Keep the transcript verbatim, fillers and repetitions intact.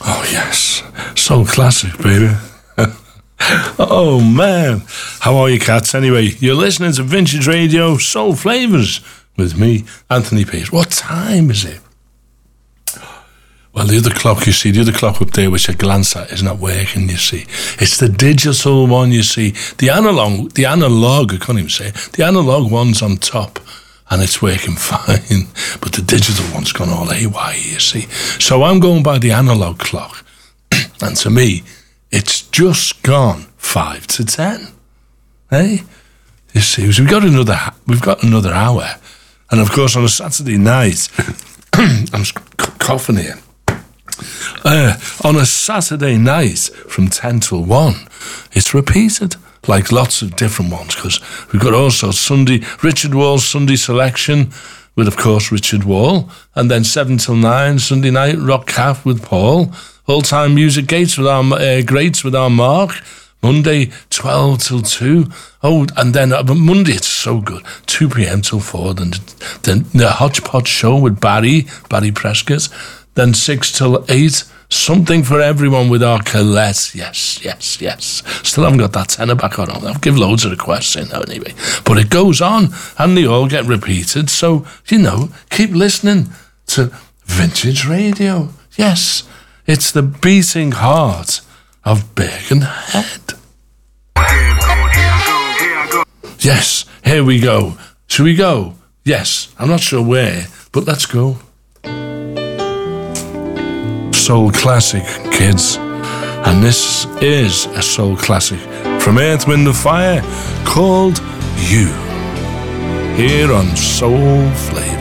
Oh, yes. Soul classic, baby. Oh, man. How are you, cats? Anyway, you're listening to Vintage Radio Soul Flavors with me, Anthony Pearce. What time is it? Well, the other clock, you see, the other clock up there, which I glance at, is not working, you see. It's the digital one, you see. The analog, the analog, I can't even say it. The analog one's on top, and it's working fine. But the digital one's gone all A Y, you see. So I'm going by the analog clock. And to me, it's just gone five to ten. Hey? You see, we've got another, we've got another hour. And of course, on a Saturday night, I'm coughing here. Uh, on a Saturday night from ten till one, it's repeated like lots of different ones, because we've got also Sunday, Richard Wall's Sunday selection with, of course, Richard Wall, and then seven till nine, Sunday night, Rock Caf with Paul, All-Time Music Gates with our, uh, Greats with our Mark, Monday, twelve till two, oh, and then uh, Monday, it's so good, two p.m. till four, then, then the Hodgepodge Show with Barry, Barry Prescott, then six till eight, Something for Everyone with our Colette. Yes, yes, yes. Still haven't got that tenor back on. I've given loads of requests in now anyway. But it goes on, and they all get repeated. So, you know, keep listening to Vintage Radio. Yes, it's the beating heart of Birkenhead. Yes, here we go. Should we go? Yes, I'm not sure where, but let's go. Soul classic, kids. And this is a soul classic from Earth, Wind and Fire called You, here on Soul Flavor.